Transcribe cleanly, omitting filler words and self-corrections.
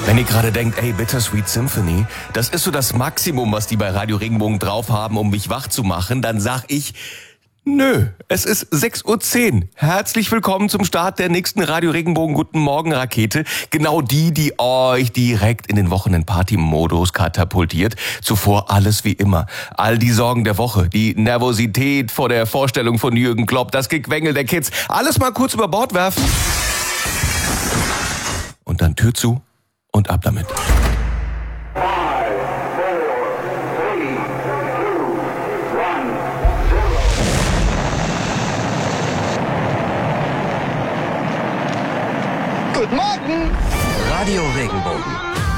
Wenn ihr gerade denkt, ey, Bittersweet Symphony, das ist so das Maximum, was die bei Radio Regenbogen drauf haben, um mich wach zu machen, dann sag ich, nö, es ist 6:10 Uhr. Herzlich willkommen zum Start der nächsten Radio Regenbogen Guten Morgen Rakete. Genau die euch direkt in den Wochenend-Party-Modus katapultiert. Zuvor alles wie immer. All die Sorgen der Woche, die Nervosität vor der Vorstellung von Jürgen Klopp, das Gequengel der Kids, alles mal kurz über Bord werfen. Und dann Tür zu und ab damit. 5, 4, 3, 2, 1, 0. Guten Morgen! Radio Regenbogen.